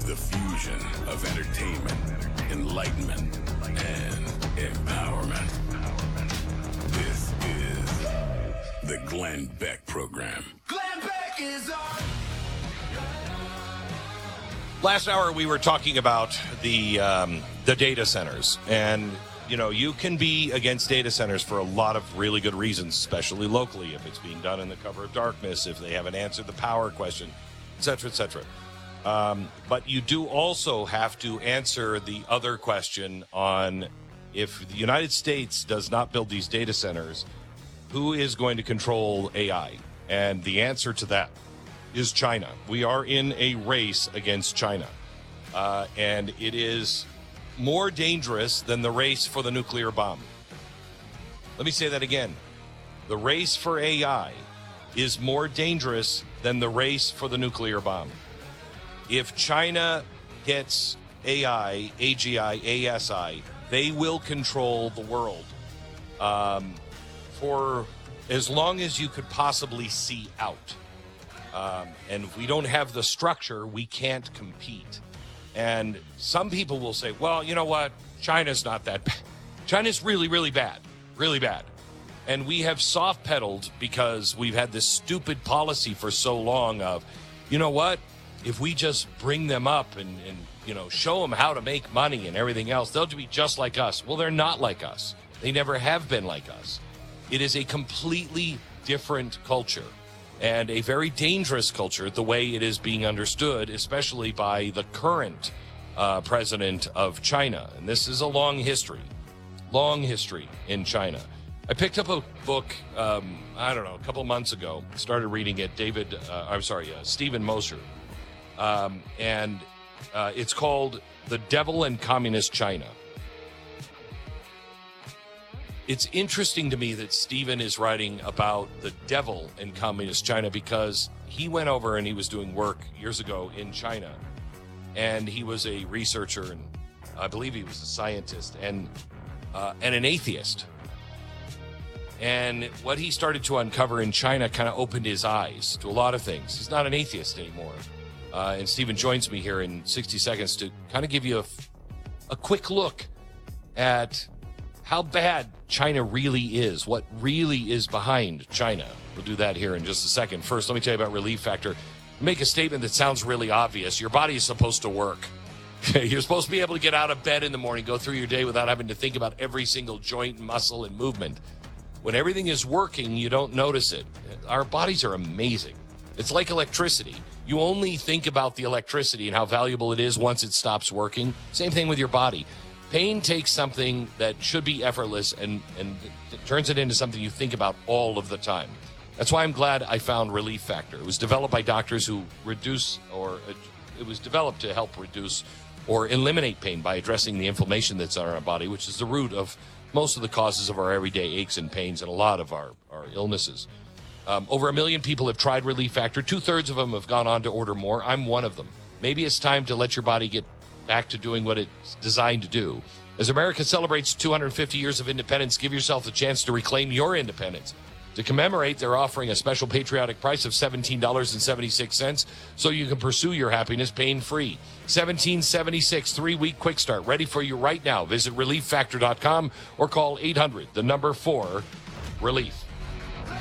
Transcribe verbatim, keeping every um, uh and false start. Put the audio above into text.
The fusion of entertainment, enlightenment, and empowerment. This is the Glenn Beck Program. Glenn Beck is on. Last hour we were talking about the um, the data centers, and you know you can be against data centers for a lot of really good reasons, especially locally, if it's being done in the cover of darkness, if they haven't answered the power question, et cetera, et cetera. Um, but you do also have to answer the other question on if the United States does not build these data centers, who is going to control A I? And the answer to that is China. We are in a race against China. Uh, and it is more dangerous than the race for the nuclear bomb. Let me say that again. The race for A I is more dangerous than the race for the nuclear bomb. If China gets A I, A G I, A S I, they will control the world um, for as long as you could possibly see out. Um, and if we don't have the structure, we can't compete. And some people will say, well, you know what? China's not that bad. China's really, really bad. Really bad. And we have soft pedaled because we've had this stupid policy for so long of, you know what? If we just bring them up and, and, you know, show them how to make money and everything else, they'll be just like us. Well, they're not like us. They never have been like us. It is a completely different culture and a very dangerous culture, the way it is being understood, especially by the current uh, president of China. And this is a long history, long history in China. I picked up a book, um, I don't know, a couple months ago, started reading it, David, uh, I'm sorry, uh, Stephen Moser. Um, and uh, it's called The Devil and Communist China. It's interesting to me that Stephen is writing about the devil in communist China because he went over and he was doing work years ago in China. And he was a researcher, and I believe he was a scientist, and uh, and an atheist. And what he started to uncover in China kind of opened his eyes to a lot of things. He's not an atheist anymore. Uh, and Stephen joins me here in sixty seconds to kind of give you a, a quick look at how bad China really is, what really is behind China. We'll do that here in just a second. First, let me tell you about Relief Factor. Make a statement that sounds really obvious. Your body is supposed to work. You're supposed to be able to get out of bed in the morning, go through your day without having to think about every single joint, muscle, and movement. When everything is working, you don't notice it. Our bodies are amazing. It's like electricity. You only think about the electricity and how valuable it is once it stops working. Same thing with your body. Pain takes something that should be effortless and, and it turns it into something you think about all of the time. That's why I'm glad I found Relief Factor. It was developed by doctors who reduce, or it was developed to help reduce or eliminate pain by addressing the inflammation that's in our body, which is the root of most of the causes of our everyday aches and pains and a lot of our, our illnesses. Um, over a million people have tried Relief Factor. Two-thirds of them have gone on to order more. I'm one of them. Maybe it's time to let your body get back to doing what it's designed to do. As America celebrates two hundred fifty years of independence, give yourself a chance to reclaim your independence. To commemorate, they're offering a special patriotic price of seventeen dollars and seventy-six cents so you can pursue your happiness pain-free. seventeen seventy-six, three-week quick start, ready for you right now. Visit relief factor dot com or call eight hundred, the number four, relief.